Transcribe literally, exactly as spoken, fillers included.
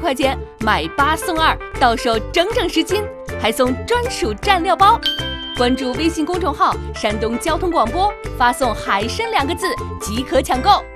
块钱买八送二，到手整整十斤，还送专属蘸料包。关注微信公众号山东交通广播，发送海参两个字即可抢购。